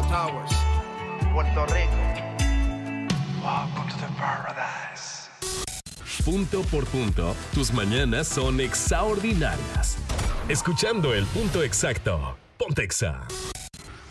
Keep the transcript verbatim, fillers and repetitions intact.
Towers, Puerto Rico. Welcome to the paradise. Punto por punto, tus mañanas son extraordinarias. Escuchando el punto exacto. Ponte Exa.